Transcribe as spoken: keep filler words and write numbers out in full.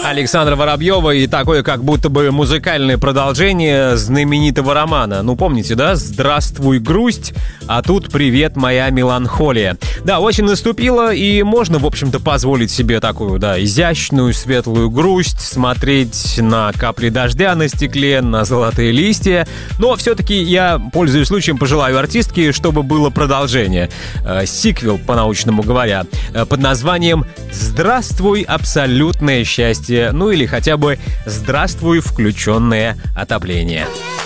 Александра Воробьева и такое как будто бы музыкальное продолжение знаменитого романа. Ну, помните, да? «Здравствуй, грусть», а тут «Привет, моя меланхолия». Да, осень наступила, и можно, в общем-то, позволить себе такую, да, изящную, светлую грусть, смотреть на капли дождя на стекле, на золотые листья. Но все-таки я, пользуясь случаем, пожелаю артистке, чтобы было продолжение. Э, сиквел, по-научному говоря, э, под названием «Здравствуй, абсолютное счастье». Ну или хотя бы «Здравствуй, включенное отопление».